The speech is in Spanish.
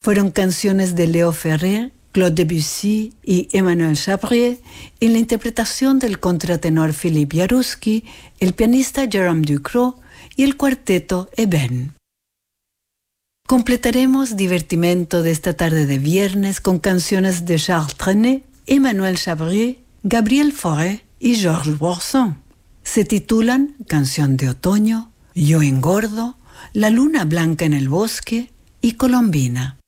Fueron canciones de Léo Ferré, Claude Debussy y Emmanuel Chabrier en la interpretación del contratenor Philippe Jaroussky, el pianista Jérôme Ducrot y el cuarteto Eben. Completaremos divertimento de esta tarde de viernes con canciones de Charles Trenet, Emmanuel Chabrier, Gabriel Fauré y Georges Bourson. Se titulan Canción de Otoño, Yo engordo, La luna blanca en el bosque y Colombina.